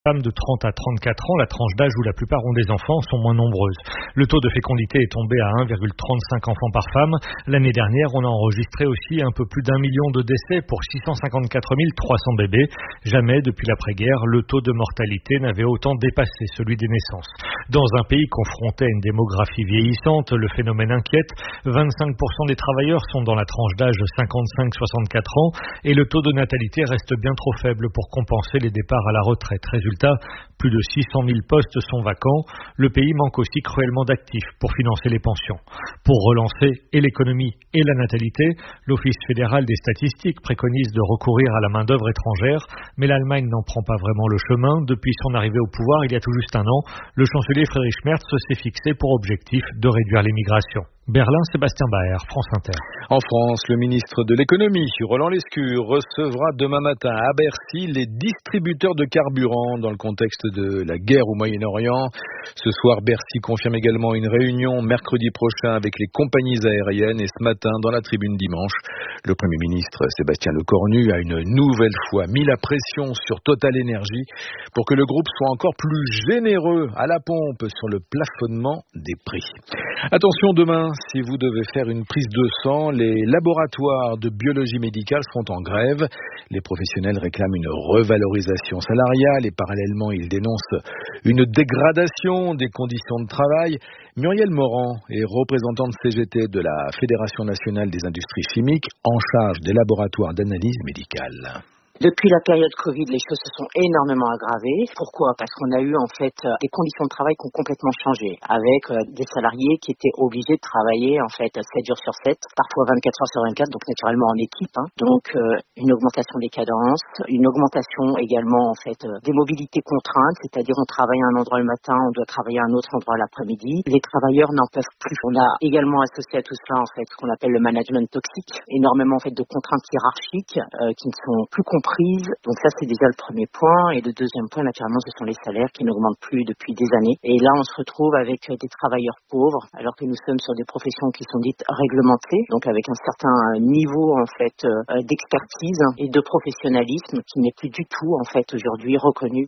Femmes de 30 à 34 ans, la tranche d'âge où la plupart ont des enfants, sont moins nombreuses. Le taux de fécondité est tombé à 1,35 enfants par femme. L'année dernière, on a enregistré aussi un peu plus d'1 million de décès pour 654 300 bébés. Jamais depuis l'après-guerre, le taux de mortalité n'avait autant dépassé celui des naissances. Dans un pays confronté à une démographie vieillissante, le phénomène inquiète. 25% des travailleurs sont dans la tranche d'âge 55-64 ans et le taux de natalité reste bien trop faible pour compenser les départs à la retraite. Résultat, plus de 600 000 postes sont vacants. Le pays manque aussi cruellement d'actifs pour financer les pensions. Pour relancer et l'économie et la natalité, l'Office fédéral des statistiques préconise de recourir à la main-d'œuvre étrangère, mais l'Allemagne n'en prend pas vraiment le chemin. Depuis son arrivée au pouvoir il y a tout juste un an, le chancelier Friedrich Merz s'est fixé pour objectif de réduire l'immigration. Berlin, Sébastien Baer, France Inter. En France, le ministre de l'économie, Roland Lescure, recevra demain matin à Bercy les distributeurs de carburant dans le contexte de la guerre au Moyen-Orient. Ce soir, Bercy confirme également une réunion mercredi prochain avec les compagnies aériennes et ce matin, dans la tribune dimanche, le Premier ministre Sébastien Lecornu a une nouvelle fois mis la pression sur Total Énergie pour que le groupe soit encore plus généreux à la pompe sur le plafonnement des prix. Attention, demain, si vous devez faire une prise de sang, les laboratoires de biologie médicale seront en grève. Les professionnels réclament une revalorisation salariale et parallèlement, ils dénoncent une dégradation des conditions de travail. Muriel Morand est représentante CGT de la Fédération nationale des industries chimiques en charge des laboratoires d'analyse médicale. Depuis la période Covid, les choses se sont énormément aggravées. Pourquoi ? Parce qu'on a eu en fait des conditions de travail qui ont complètement changé, avec des salariés qui étaient obligés de travailler en fait 7 jours sur 7, parfois 24 heures sur 24, donc naturellement en équipe. Donc une augmentation des cadences, une augmentation également en fait des mobilités contraintes, c'est-à-dire on travaille à un endroit le matin, on doit travailler à un autre endroit l'après-midi. Les travailleurs n'en peuvent plus. On a également associé à tout cela en fait ce qu'on appelle le management toxique, énormément en fait de contraintes hiérarchiques qui ne sont plus comprises. Donc ça c'est déjà le premier point, et le deuxième point naturellement ce sont les salaires qui n'augmentent plus depuis des années, et là on se retrouve avec des travailleurs pauvres alors que nous sommes sur des professions qui sont dites réglementées, donc avec un certain niveau en fait d'expertise et de professionnalisme qui n'est plus du tout en fait aujourd'hui reconnu.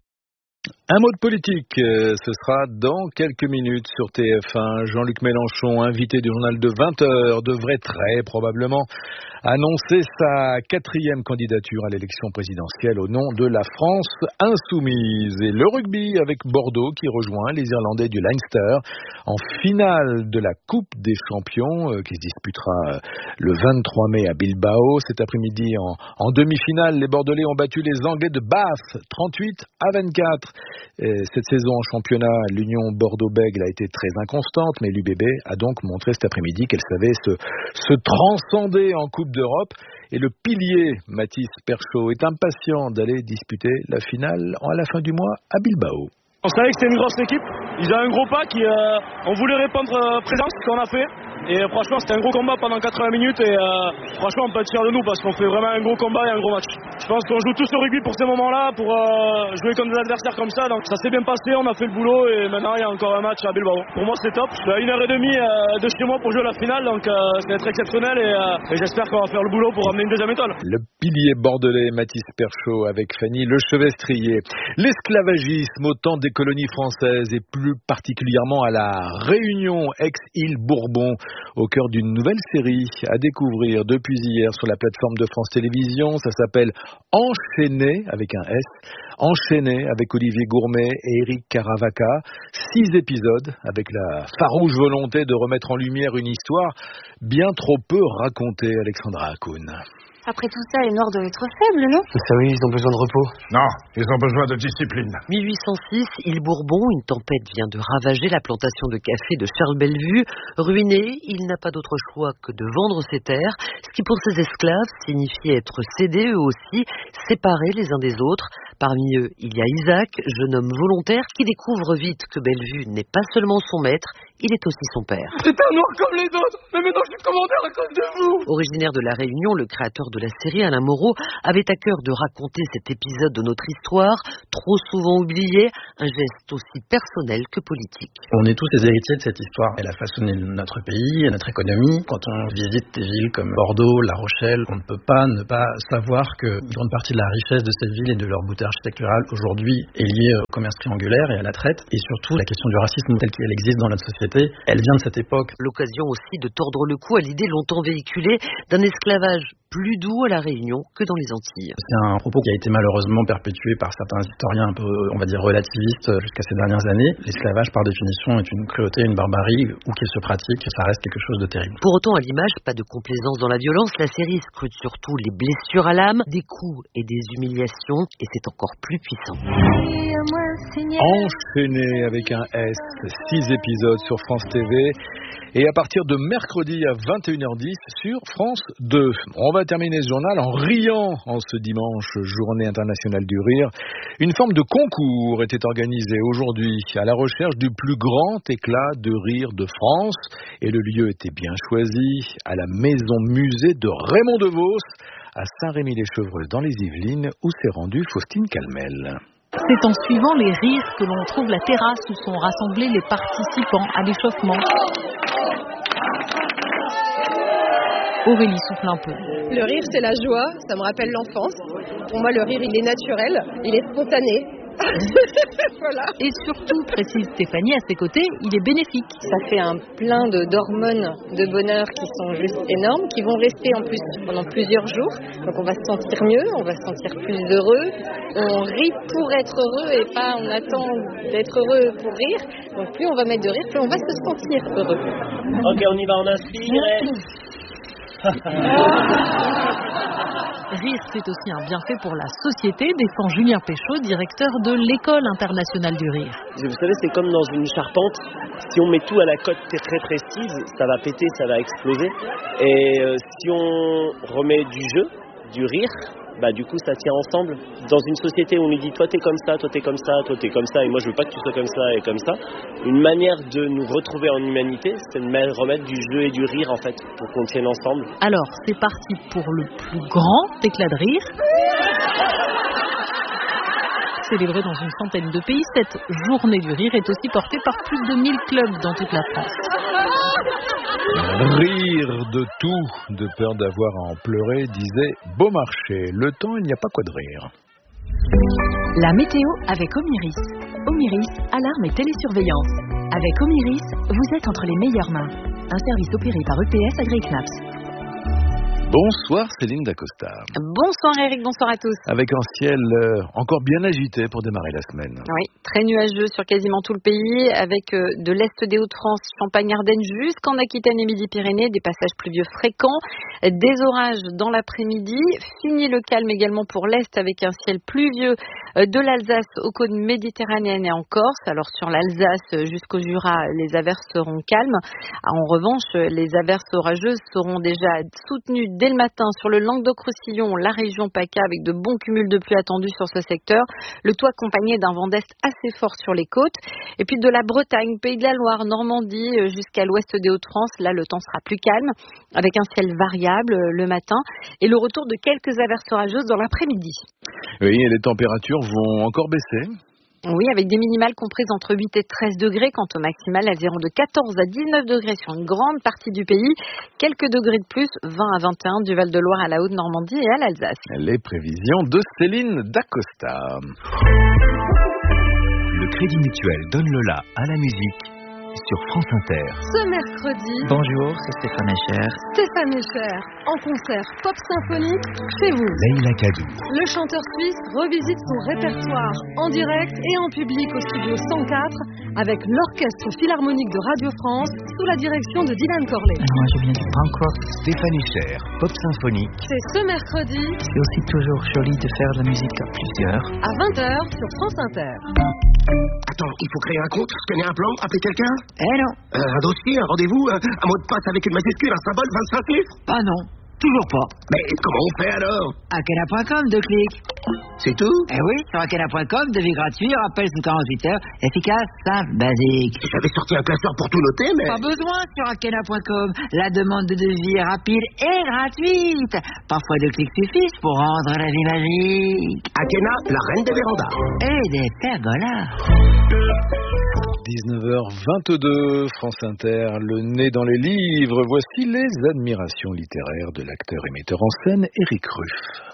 Un mot de politique, ce sera dans quelques minutes sur TF1. Jean-Luc Mélenchon, invité du journal de 20h, devrait très probablement annoncer sa 4e candidature à l'élection présidentielle au nom de la France insoumise. Et le rugby avec Bordeaux qui rejoint les Irlandais du Leinster en finale de la Coupe des Champions qui se disputera le 23 mai à Bilbao. Cet après-midi en demi-finale, les Bordelais ont battu les Anglais de Bath 38-24. Cette saison en championnat, l'Union Bordeaux-Bègles a été très inconstante, mais l'UBB a donc montré cet après-midi qu'elle savait se transcender en Coupe d'Europe. Et le pilier Mathis Perchaud est impatient d'aller disputer la finale à la fin du mois à Bilbao. On savait que c'était une grosse équipe, ils ont un gros pack, on voulait répondre présent, ce qu'on a fait. Et franchement c'était un gros combat pendant 80 minutes et franchement on peut être fiers de nous parce qu'on fait vraiment un gros combat et un gros match. Je pense qu'on joue tous au rugby pour ces moments-là, pour jouer contre des adversaires comme ça, donc ça s'est bien passé, on a fait le boulot et maintenant il y a encore un match à Bilbao. Pour moi c'est top, je suis à 1h30 de chez moi pour jouer à la finale, donc ça va être exceptionnel et j'espère qu'on va faire le boulot pour ramener une deuxième étoile. Le pilier bordelais Mathis Perchaud avec Fanny Lechevestrier. L'esclavagisme au temps des colonies françaises et plus particulièrement à la Réunion, ex-île Bourbon, au cœur d'une nouvelle série à découvrir depuis hier sur la plateforme de France Télévisions. Ça s'appelle Enchaîné avec un S. Enchaîné avec Olivier Gourmet et Éric Caravaca. 6 épisodes avec la farouche volonté de remettre en lumière une histoire bien trop peu racontée, Alexandra Hakoun. Après tout ça, les Noirs doivent être faibles, non ? Ça oui, ils ont besoin de repos. Non, ils ont besoin de discipline. 1806, île Bourbon, une tempête vient de ravager la plantation de café de Charles Bellevue. Ruiné, il n'a pas d'autre choix que de vendre ses terres, ce qui pour ses esclaves signifiait être cédés eux aussi, séparés les uns des autres. Parmi eux, il y a Isaac, jeune homme volontaire qui découvre vite que Bellevue n'est pas seulement son maître, il est aussi son père. C'est un noir comme les autres, mais maintenant je suis commandeur à cause de vous. Originaire de La Réunion, le créateur de la série, Alain Moreau, avait à cœur de raconter cet épisode de notre histoire, trop souvent oublié, un geste aussi personnel que politique. On est tous les héritiers de cette histoire. Elle a façonné notre pays et notre économie. Quand on visite des villes comme Bordeaux, La Rochelle, on ne peut pas ne pas savoir qu'une grande partie de la richesse de ces villes et de leur beauté architecturale aujourd'hui est liée au commerce triangulaire et à la traite. Et surtout, la question du racisme tel qu'il existe dans notre société, elle vient de cette époque. L'occasion aussi de tordre le cou à l'idée longtemps véhiculée d'un esclavage plus doux à La Réunion que dans les Antilles. C'est un propos qui a été malheureusement perpétué par certains historiens un peu, on va dire, relativistes jusqu'à ces dernières années. L'esclavage, par définition, est une cruauté, une barbarie. Où qu'il se pratique, ça reste quelque chose de terrible. Pour autant, à l'image, pas de complaisance dans la violence. La série scrute surtout les blessures à l'âme, des coups et des humiliations, et c'est encore plus puissant. Enchaîné avec un S, 6 épisodes sur France TV. Et à partir de mercredi à 21h10 sur France 2. On va terminer ce journal en riant en ce dimanche, journée internationale du rire. Une forme de concours était organisée aujourd'hui à la recherche du plus grand éclat de rire de France. Et le lieu était bien choisi, à la maison musée de Raymond Devos, à Saint-Rémy-les-Chevreuses dans les Yvelines, où s'est rendue Faustine Calmel. C'est en suivant les rires que l'on trouve la terrasse où sont rassemblés les participants à l'échauffement. Aurélie souffle un peu. Le rire, c'est la joie, ça me rappelle l'enfance. Pour moi, le rire, il est naturel, il est spontané. Voilà. Et surtout, précise Stéphanie, à ses côtés, il est bénéfique. Ça fait un plein d'hormones de bonheur qui sont juste énormes, qui vont rester en plus pendant plusieurs jours. Donc on va se sentir mieux, on va se sentir plus heureux. On rit pour être heureux et pas on attend d'être heureux pour rire. Donc plus on va mettre de rire, plus on va se sentir heureux. Ok, on y va, on inspire. Rire, c'est aussi un bienfait pour la société, défend Julien Péchaud, directeur de l'École internationale du rire. Vous savez, c'est comme dans une charpente. Si on met tout à la cote très précise, ça va péter, ça va exploser. Et si on remet du jeu, du rire, bah du coup ça tient ensemble. Dans une société où on lui dit toi t'es comme ça, toi t'es comme ça, toi t'es comme ça et moi je veux pas que tu sois comme ça et comme ça, une manière de nous retrouver en humanité, c'est de remettre du jeu et du rire en fait pour qu'on tienne ensemble. Alors c'est parti pour le plus grand éclat de rire. Célébrée dans une centaine de pays, cette journée du rire est aussi portée par plus de 1000 clubs dans toute la France. Rire de tout, de peur d'avoir à en pleurer, disait Beaumarchais. Le temps, il n'y a pas quoi de rire. La météo avec Omiris. Omiris, alarme et télésurveillance. Avec Omiris, vous êtes entre les meilleures mains. Un service opéré par EPS AgriKnaps. Bonsoir Céline Dacosta. Bonsoir Eric, bonsoir à tous. Avec un ciel encore bien agité pour démarrer la semaine. Oui, très nuageux sur quasiment tout le pays, avec de l'est des Hauts-de-France, Champagne-Ardenne jusqu'en Aquitaine et Midi-Pyrénées, des passages pluvieux fréquents, des orages dans l'après-midi. Fini le calme également pour l'est avec un ciel pluvieux de l'Alsace aux côtes méditerranéennes et en Corse. Alors sur l'Alsace jusqu'au Jura, les averses seront calmes. En revanche, les averses orageuses seront déjà soutenues dès le matin sur le Languedoc-Roussillon, la région PACA, avec de bons cumuls de pluie attendus sur ce secteur. Le tout accompagné d'un vent d'est assez fort sur les côtes. Et puis de la Bretagne, Pays de la Loire, Normandie, jusqu'à l'ouest des Hauts-de-France, là le temps sera plus calme, avec un ciel variable le matin et le retour de quelques averses orageuses dans l'après-midi. Oui, et les températures vont encore baisser. Oui, avec des minimales comprises entre 8 et 13 degrés. Quant aux maximales, elles iront de 14 à 19 degrés sur une grande partie du pays. Quelques degrés de plus, 20 à 21 du Val-de-Loire à la Haute-Normandie et à l'Alsace. Les prévisions de Céline Dacosta. Le Crédit Mutuel donne le la à la musique sur France Inter. Ce mercredi, bonjour, c'est Stéphane Echer. Stéphane Echer, en concert pop symphonique chez vous. Leïla Kadou. Le chanteur suisse revisite son répertoire en direct et en public au studio 104 avec l'Orchestre Philharmonique de Radio France sous la direction de Dylan Corley. Moi, je viens du punk rock. Stéphane Echer, pop symphonique. C'est ce mercredi. C'est aussi toujours joli de faire de la musique à plusieurs. À 20h sur France Inter. Attends, il faut créer un compte, scanner un plan, appeler quelqu'un? Non. Un dossier, un rendez-vous, un mot de passe avec une majuscule, un symbole, 25 chiffres? Ah non. Toujours pas. Mais comment on fait alors? Akena.com, 2 clics. C'est tout? Eh oui, sur Akena.com, devis gratuit, rappel sous 48 heures, efficace, simple, basique. J'avais sorti un classeur pour tout noter, mais... Pas besoin sur Akena.com. La demande de devis est rapide et gratuite. Parfois 2 clics suffisent pour rendre la vie magique. Akena, la reine des vérandas. Et des pergolas. 19h22, France Inter, le nez dans les livres. Voici les admirations littéraires de l'acteur et metteur en scène Éric Ruff.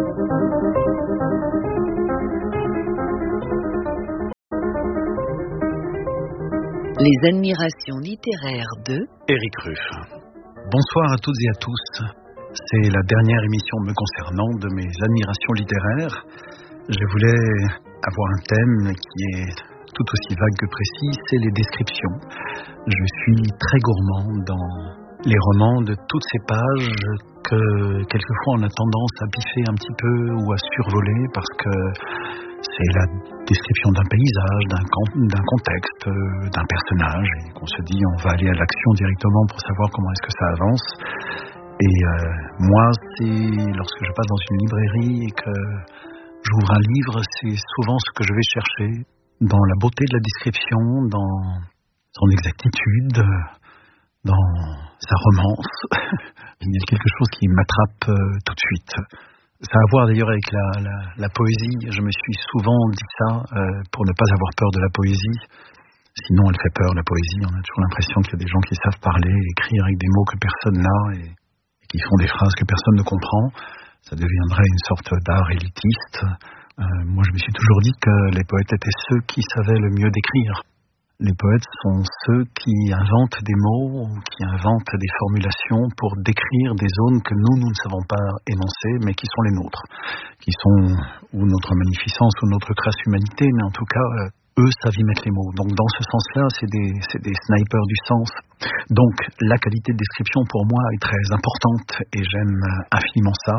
Les admirations littéraires de Éric Ruff. Bonsoir à toutes et à tous. C'est la dernière émission me concernant de mes admirations littéraires. Je voulais avoir un thème qui est tout aussi vague que précis, c'est les descriptions. Je suis très gourmand dans les romans de toutes ces pages que quelquefois on a tendance à biffer un petit peu ou à survoler parce que c'est la description d'un paysage, d'un contexte, d'un personnage et qu'on se dit on va aller à l'action directement pour savoir comment est-ce que ça avance. Et moi, c'est lorsque je passe dans une librairie et que j'ouvre un livre, c'est souvent ce que je vais chercher dans la beauté de la description, dans son exactitude, dans sa romance. Il y a quelque chose qui m'attrape tout de suite. Ça a à voir d'ailleurs avec la poésie. Je me suis souvent dit ça pour ne pas avoir peur de la poésie. Sinon, elle fait peur, la poésie. On a toujours l'impression qu'il y a des gens qui savent parler, écrire avec des mots que personne n'a et qui font des phrases que personne ne comprend. Ça deviendrait une sorte d'art élitiste. Moi, je me suis toujours dit que les poètes étaient ceux qui savaient le mieux décrire. Les poètes sont ceux qui inventent des mots ou qui inventent des formulations pour décrire des zones que nous ne savons pas énoncer, mais qui sont les nôtres, qui sont ou notre magnificence ou notre crasse humanité, mais en tout cas, eux savent y mettre les mots. Donc, dans ce sens-là, c'est des snipers du sens. Donc, la qualité de description, pour moi, est très importante et j'aime infiniment ça.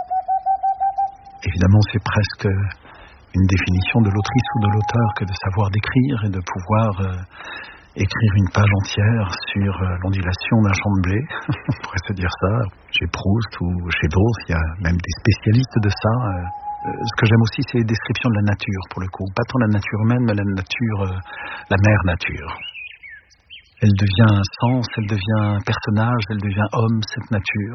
Évidemment, c'est presque une définition de l'autrice ou de l'auteur que de savoir décrire et de pouvoir écrire une page entière sur l'ondulation d'un champ de blé. On pourrait se dire ça. Chez Proust ou chez d'autres, il y a même des spécialistes de ça. Ce que j'aime aussi, c'est les descriptions de la nature, pour le coup. Pas tant la nature humaine, mais la nature, la mère nature. Elle devient un sens, elle devient un personnage, elle devient homme, cette nature.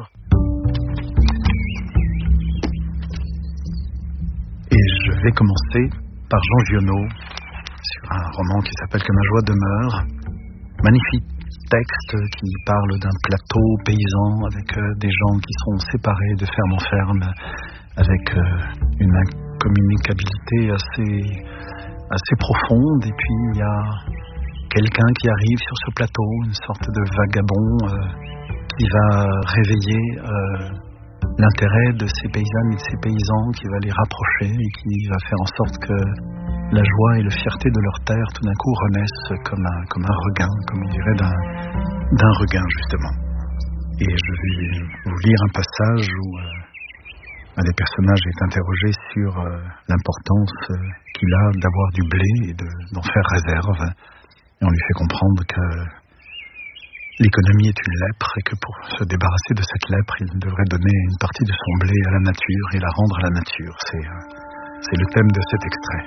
Et je vais commencer par Jean Giono, sur un roman qui s'appelle Que ma joie demeure. Magnifique texte qui parle d'un plateau paysan avec des gens qui sont séparés de ferme en ferme, avec une incommunicabilité assez profonde. Et puis il y a quelqu'un qui arrive sur ce plateau, une sorte de vagabond qui va réveiller l'intérêt de ces paysannes et de ces paysans, qui va les rapprocher et qui va faire en sorte que la joie et la fierté de leur terre tout d'un coup renaissent comme un regain, comme on dirait d'un regain justement. Et je vais vous lire un passage où un des personnages est interrogé sur l'importance qu'il a d'avoir du blé et d'en faire réserve. Et on lui fait comprendre que l'économie est une lèpre et que pour se débarrasser de cette lèpre, il devrait donner une partie de son blé à la nature et la rendre à la nature. C'est le thème de cet extrait.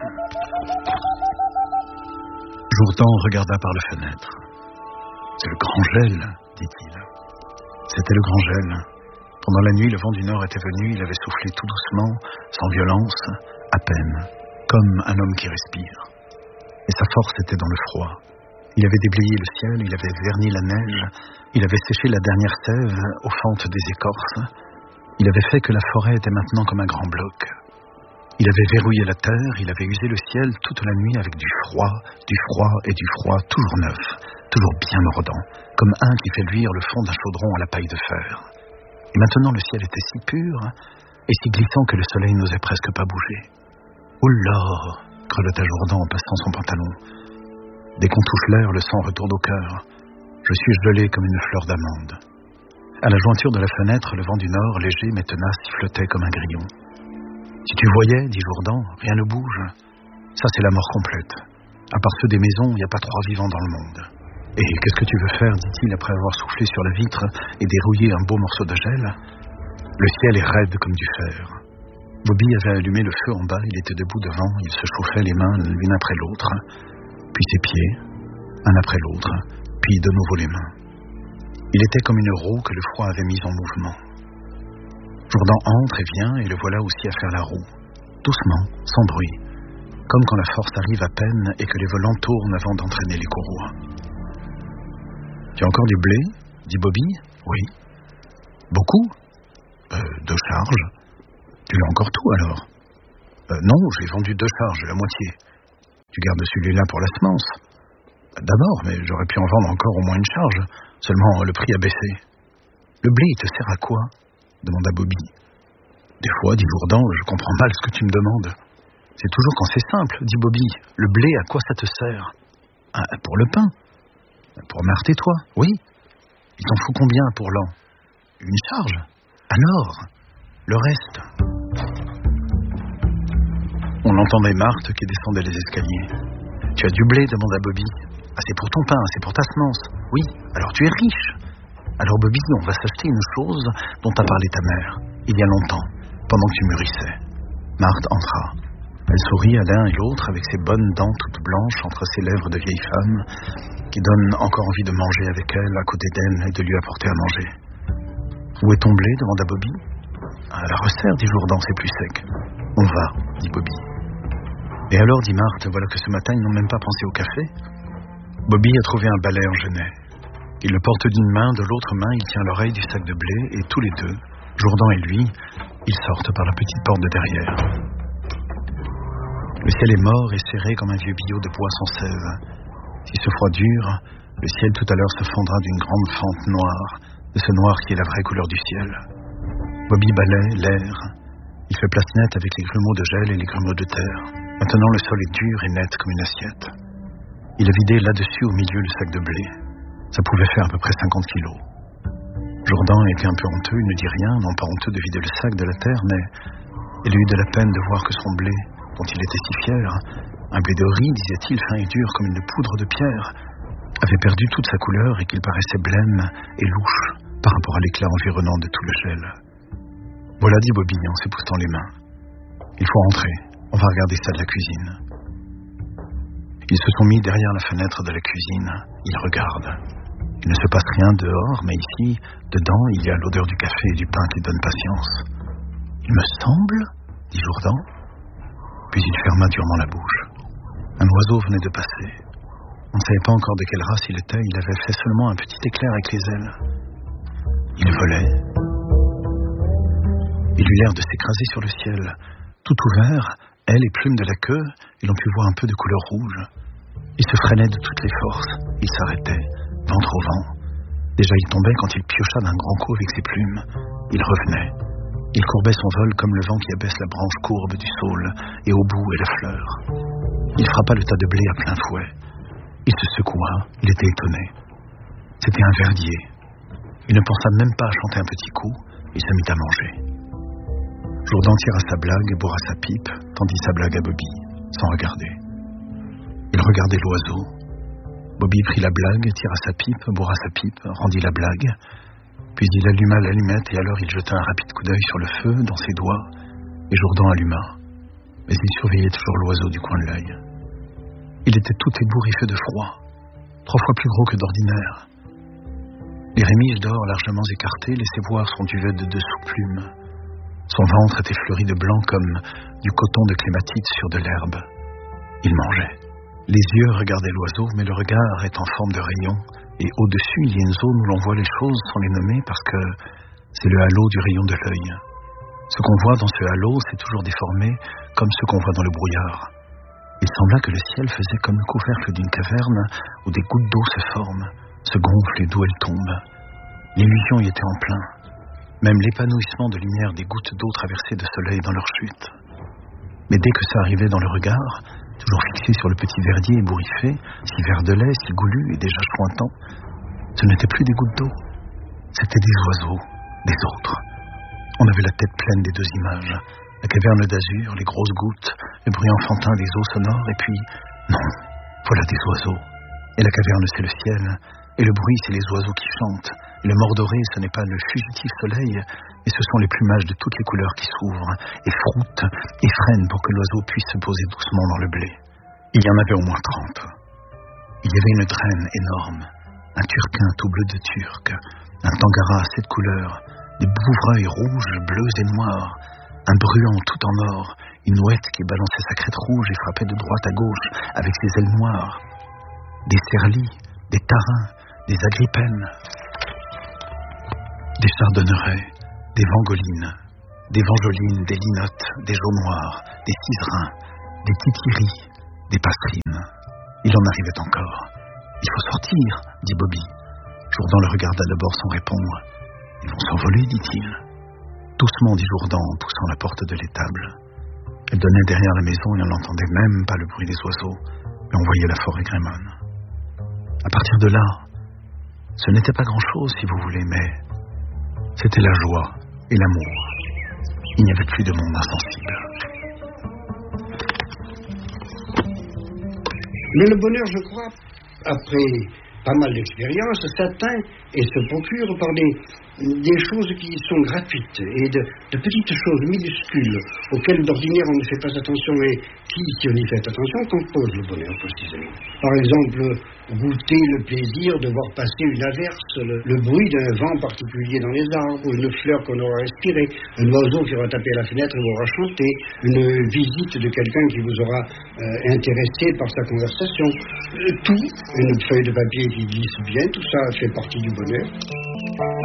Jourdan regarda par la fenêtre. C'est le grand gel, dit-il. C'était le grand gel. Pendant la nuit, le vent du nord était venu, il avait soufflé tout doucement, sans violence, à peine, comme un homme qui respire. Et sa force était dans le froid. Il avait déblayé le ciel, il avait verni la neige, il avait séché la dernière sève aux fentes des écorces. Il avait fait que la forêt était maintenant comme un grand bloc. Il avait verrouillé la terre, il avait usé le ciel toute la nuit avec du froid et du froid, toujours neuf, toujours bien mordant, comme un qui fait luire le fond d'un chaudron à la paille de fer. Et maintenant le ciel était si pur et si glissant que le soleil n'osait presque pas bouger. « Oula !» grelota Jourdan en passant son pantalon. Dès qu'on touche l'air, le sang retourne au cœur. Je suis gelé comme une fleur d'amande. À la jointure de la fenêtre, le vent du nord, léger mais tenace, flottait comme un grillon. Si tu voyais, dit Jourdan, rien ne bouge. Ça, c'est la mort complète. À part ceux des maisons, il n'y a pas 3 vivants dans le monde. Et qu'est-ce que tu veux faire, dit-il après avoir soufflé sur la vitre et dérouillé un beau morceau de gel. Le ciel est raide comme du fer. Bobby avait allumé le feu en bas, il était debout devant, il se chauffait les mains l'une après l'autre, puis ses pieds, un après l'autre, puis de nouveau les mains. Il était comme une roue que le froid avait mise en mouvement. Jourdan entre et vient, et le voilà aussi à faire la roue, doucement, sans bruit, comme quand la force arrive à peine et que les volants tournent avant d'entraîner les courroies. « Tu as encore du blé ?» dit Bobby. « Oui. »« Beaucoup ?»« 2 charges. »« Tu as encore tout alors ?»« Non, j'ai vendu 2 charges, la moitié. Tu gardes celui-là pour la semence. »« D'abord, mais j'aurais pu en vendre encore au moins une charge. Seulement, le prix a baissé. »« Le blé, il te sert à quoi ?» demanda Bobby. « Des fois, dit Jourdan, je comprends mal ce que tu me demandes. »« C'est toujours quand c'est simple, dit Bobby. Le blé, à quoi ça te sert ?»« Pour le pain. »« Pour Marthe et toi, oui. Il t'en faut combien pour l'an ? Une charge. Alors, le reste. » On entendait Marthe qui descendait les escaliers. « Tu as du blé, demanda Bobby. »« C'est pour ton pain, c'est pour ta semence. »« Oui, alors tu es riche. » Alors Bobby, on va s'acheter une chose dont a parlé ta mère, il y a longtemps, pendant que tu mûrissais. Marthe entra. Elle sourit à l'un et l'autre avec ses bonnes dents toutes blanches entre ses lèvres de vieille femme, qui donnent encore envie de manger avec elle à côté d'elle et de lui apporter à manger. « Où est ton blé ?» demanda Bobby. « À la resserre, dit Jourdan, c'est plus sec. »« On va, dit Bobby. »« Et alors, dit Marthe, voilà que ce matin, ils n'ont même pas pensé au café. » Bobby a trouvé un balai en genêt. Il le porte d'une main, de l'autre main, il tient l'oreille du sac de blé, et tous les deux, Jourdan et lui, ils sortent par la petite porte de derrière. Le ciel est mort et serré comme un vieux billot de bois sans sève. Si ce froid dure, le ciel tout à l'heure se fondra d'une grande fente noire, de ce noir qui est la vraie couleur du ciel. Bobby balaie l'air. Il fait place nette avec les grumeaux de gel et les grumeaux de terre. Maintenant, le sol est dur et net comme une assiette. Il a vidé là-dessus au milieu le sac de blé. Ça pouvait faire à peu près 50 kilos. Jourdan était un peu honteux, il ne dit rien, non pas honteux de vider le sac de la terre, mais il a eu de la peine de voir que son blé, dont il était si fier, un blé de riz, disait-il, fin et dur comme une poudre de pierre, avait perdu toute sa couleur et qu'il paraissait blême et louche par rapport à l'éclat environnant de tout le gel. Voilà, dit Bobby en s'époussetant les mains. Il faut rentrer, on va regarder ça de la cuisine. Ils se sont mis derrière la fenêtre de la cuisine, ils regardent. Il ne se passe rien dehors, mais ici, dedans, il y a l'odeur du café et du pain qui donne patience. Il me semble, dit Jourdan. Puis il ferma durement la bouche. Un oiseau venait de passer. On ne savait pas encore de quelle race il était, il avait fait seulement un petit éclair avec les ailes. Il volait. Il eut l'air de s'écraser sur le ciel. Tout ouvert, ailes et plumes de la queue, et l'on put voir un peu de couleur rouge. Il se freinait de toutes les forces. Il s'arrêtait, ventre au vent. Déjà il tombait quand il piocha d'un grand coup avec ses plumes. Il revenait. Il courbait son vol comme le vent qui abaisse la branche courbe du saule, et au bout est la fleur. Il frappa le tas de blé à plein fouet. Il se secoua, il était étonné. C'était un verdier. Il ne pensa même pas à chanter un petit coup, il se mit à manger. Jourdan tira sa blague et bourra sa pipe, tendit sa blague à Bobby, sans regarder. Il regardait l'oiseau. Bobby prit la blague, tira sa pipe, bourra sa pipe, rendit la blague. Puis il alluma l'allumette et alors il jeta un rapide coup d'œil sur le feu, dans ses doigts, et Jourdan alluma. Mais il surveillait toujours l'oiseau du coin de l'œil. Il était tout ébouriffé de froid, 3 fois plus gros que d'ordinaire. Les rémiges d'or largement écartées laissaient voir son duvet de dessous plume. Son ventre était fleuri de blanc comme du coton de clématite sur de l'herbe. Il mangeait. Les yeux regardaient l'oiseau, mais le regard est en forme de rayon, et au-dessus, il y a une zone où l'on voit les choses sans les nommer parce que c'est le halo du rayon de l'œil. Ce qu'on voit dans ce halo, c'est toujours déformé comme ce qu'on voit dans le brouillard. Il sembla que le ciel faisait comme le couvercle d'une caverne où des gouttes d'eau se forment, se gonflent et d'où elles tombent. L'illusion y était en plein. Même l'épanouissement de lumière des gouttes d'eau traversées de soleil dans leur chute. Mais dès que ça arrivait dans le regard, toujours fixé sur le petit verdier ébouriffé, si vert de lait, si goulu et déjà chointant, ce n'étaient plus des gouttes d'eau. C'étaient des oiseaux, des autres. On avait la tête pleine des 2 images. La caverne d'azur, les grosses gouttes, le bruit enfantin des eaux sonores, et puis, non, voilà des oiseaux. Et la caverne, c'est le ciel. Et le bruit, c'est les oiseaux qui chantent. Et le mordoré, ce n'est pas le fugitif soleil, mais ce sont les plumages de toutes les couleurs qui s'ouvrent et froutent et freinent pour que l'oiseau puisse se poser doucement dans le blé. Il y en avait au moins 30. Il y avait une draine énorme, un turquin tout bleu de turc, un tangara à 7 couleurs, des bouvreuils rouges, bleus et noirs, un bruant tout en or, une ouette qui balançait sa crête rouge et frappait de droite à gauche avec ses ailes noires, des cerlis, des tarins, des agrippelles, des chardonnerets, des vangolines, des vangelines, des linottes, des geaux noirs, des ciserins, des titiris, des passerines. Il en arrivait encore. Il faut sortir, dit Bobby. Jourdan le regarda d'abord sans répondre. Ils vont s'envoler, dit-il. Doucement, dit Jourdan en poussant la porte de l'étable. Elle donnait derrière la maison et on n'entendait même pas le bruit des oiseaux, mais on voyait la forêt Grémone. À partir de là, ce n'était pas grand-chose, si vous voulez, mais c'était la joie et l'amour. Il n'y avait plus de monde insensible. Mais le bonheur, je crois, après pas mal d'expérience, s'atteint et se procure par des choses qui sont gratuites et de petites choses minuscules auxquelles d'ordinaire on ne fait pas attention et qui, si on y fait attention, composent le bonheur précisément. Par exemple, goûter le plaisir de voir passer une averse, le bruit d'un vent particulier dans les arbres, une fleur qu'on aura respirée, un oiseau qui aura tapé à la fenêtre et vous aura chanté, une visite de quelqu'un qui vous aura intéressé par sa conversation. Tout, une feuille de papier qui glisse bien, tout ça fait partie du bonheur.